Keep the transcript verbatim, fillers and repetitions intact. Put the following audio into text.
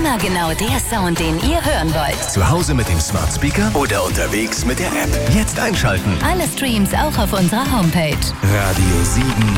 Immer genau der Sound, den ihr hören wollt. Zu Hause mit dem Smart Speaker oder unterwegs mit der App. Jetzt einschalten. Alle Streams auch auf unserer Homepage. Radio sieben